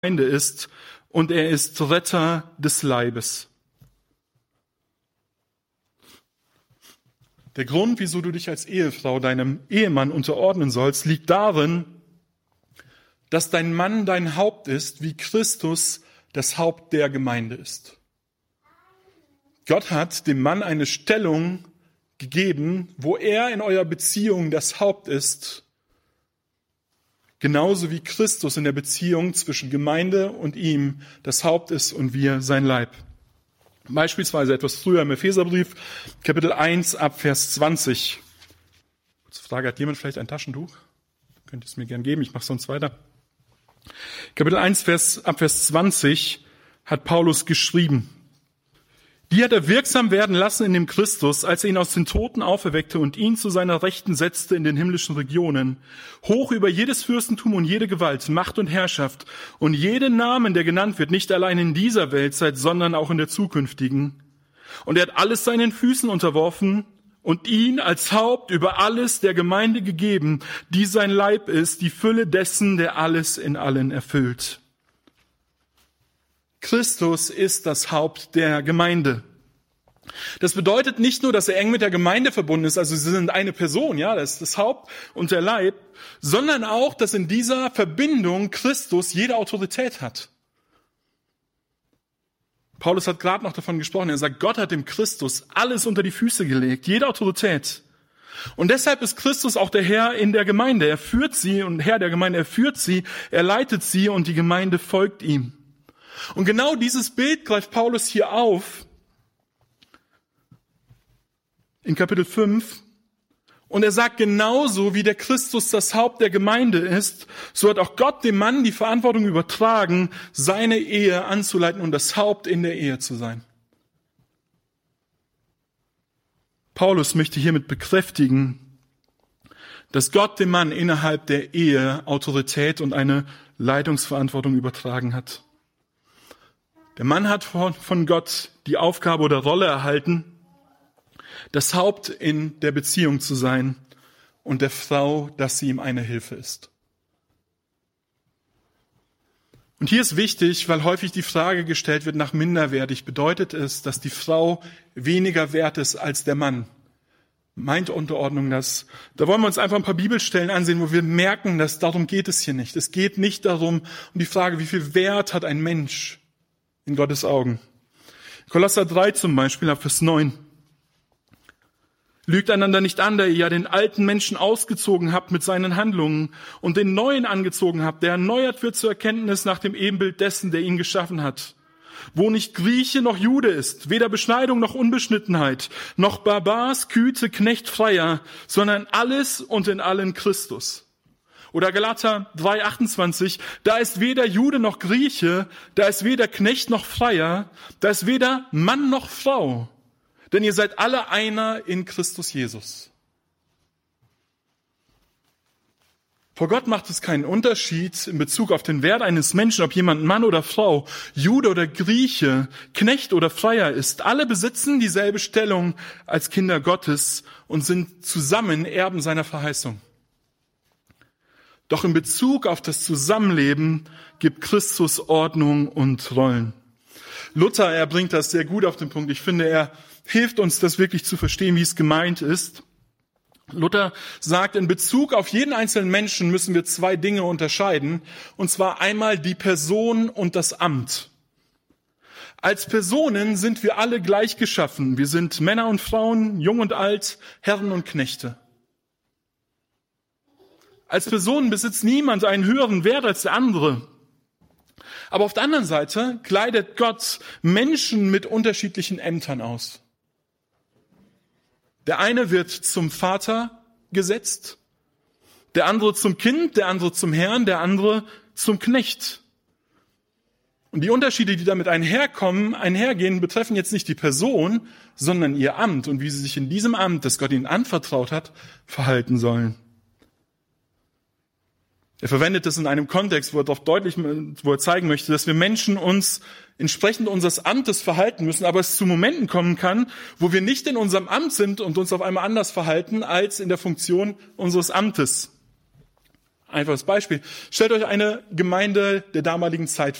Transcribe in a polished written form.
Gemeinde ist und er ist Retter des Leibes. Der Grund, wieso du dich als Ehefrau deinem Ehemann unterordnen sollst, liegt darin, dass dein Mann dein Haupt ist, wie Christus das Haupt der Gemeinde ist. Gott hat dem Mann eine Stellung gegeben, wo er in eurer Beziehung das Haupt ist, genauso wie Christus in der Beziehung zwischen Gemeinde und ihm das Haupt ist und wir sein Leib. Beispielsweise etwas früher im Epheserbrief, Kapitel 1, ab Vers 20. Kurze Frage, hat jemand vielleicht ein Taschentuch? Könnt ihr es mir gern geben, ich mache sonst weiter. Kapitel 1, ab Vers 20 hat Paulus geschrieben: Die hat er wirksam werden lassen in dem Christus, als er ihn aus den Toten auferweckte und ihn zu seiner Rechten setzte in den himmlischen Regionen, hoch über jedes Fürstentum und jede Gewalt, Macht und Herrschaft und jeden Namen, der genannt wird, nicht allein in dieser Weltzeit, sondern auch in der zukünftigen. Und er hat alles seinen Füßen unterworfen und ihn als Haupt über alles der Gemeinde gegeben, die sein Leib ist, die Fülle dessen, der alles in allen erfüllt. Christus ist das Haupt der Gemeinde. Das bedeutet nicht nur, dass er eng mit der Gemeinde verbunden ist, also sie sind eine Person, ja, das ist das Haupt und der Leib, sondern auch, dass in dieser Verbindung Christus jede Autorität hat. Paulus hat gerade noch davon gesprochen, er sagt, Gott hat dem Christus alles unter die Füße gelegt, jede Autorität. Und deshalb ist Christus auch der Herr in der Gemeinde. Er führt sie und Herr der Gemeinde, er führt sie, er leitet sie und die Gemeinde folgt ihm. Und genau dieses Bild greift Paulus hier auf in Kapitel 5. Und er sagt, genauso wie der Christus das Haupt der Gemeinde ist, so hat auch Gott dem Mann die Verantwortung übertragen, seine Ehe anzuleiten und das Haupt in der Ehe zu sein. Paulus möchte hiermit bekräftigen, dass Gott dem Mann innerhalb der Ehe Autorität und eine Leitungsverantwortung übertragen hat. Der Mann hat von Gott die Aufgabe oder Rolle erhalten, das Haupt in der Beziehung zu sein und der Frau, dass sie ihm eine Hilfe ist. Und hier ist wichtig, weil häufig die Frage gestellt wird nach minderwertig. Bedeutet es, dass die Frau weniger wert ist als der Mann? Meint Unterordnung das? Da wollen wir uns einfach ein paar Bibelstellen ansehen, wo wir merken, dass darum geht es hier nicht. Es geht nicht darum, um die Frage, wie viel Wert hat ein Mensch in Gottes Augen. Kolosser 3 zum Beispiel, ab Vers 9. Lügt einander nicht an, da ihr ja den alten Menschen ausgezogen habt mit seinen Handlungen und den neuen angezogen habt, der erneuert wird zur Erkenntnis nach dem Ebenbild dessen, der ihn geschaffen hat. Wo nicht Grieche noch Jude ist, weder Beschneidung noch Unbeschnittenheit, noch Barbar, Skythe, Knecht, Freier, sondern alles und in allen Christus. Oder Galater 3,28, da ist weder Jude noch Grieche, da ist weder Knecht noch Freier, da ist weder Mann noch Frau, denn ihr seid alle einer in Christus Jesus. Vor Gott macht es keinen Unterschied in Bezug auf den Wert eines Menschen, ob jemand Mann oder Frau, Jude oder Grieche, Knecht oder Freier ist. Alle besitzen dieselbe Stellung als Kinder Gottes und sind zusammen Erben seiner Verheißung. Doch in Bezug auf das Zusammenleben gibt Christus Ordnung und Rollen. Luther, er bringt das sehr gut auf den Punkt. Ich finde, er hilft uns, das wirklich zu verstehen, wie es gemeint ist. Luther sagt, in Bezug auf jeden einzelnen Menschen müssen wir zwei Dinge unterscheiden. Und zwar einmal die Person und das Amt. Als Personen sind wir alle gleich geschaffen. Wir sind Männer und Frauen, jung und alt, Herren und Knechte. Als Personen besitzt niemand einen höheren Wert als der andere. Aber auf der anderen Seite kleidet Gott Menschen mit unterschiedlichen Ämtern aus. Der eine wird zum Vater gesetzt, der andere zum Kind, der andere zum Herrn, der andere zum Knecht. Und die Unterschiede, die damit einhergehen, betreffen jetzt nicht die Person, sondern ihr Amt und wie sie sich in diesem Amt, das Gott ihnen anvertraut hat, verhalten sollen. Er verwendet es in einem Kontext, wo er zeigen möchte, dass wir Menschen uns entsprechend unseres Amtes verhalten müssen, aber es zu Momenten kommen kann, wo wir nicht in unserem Amt sind und uns auf einmal anders verhalten als in der Funktion unseres Amtes. Einfaches Beispiel. Stellt euch eine Gemeinde der damaligen Zeit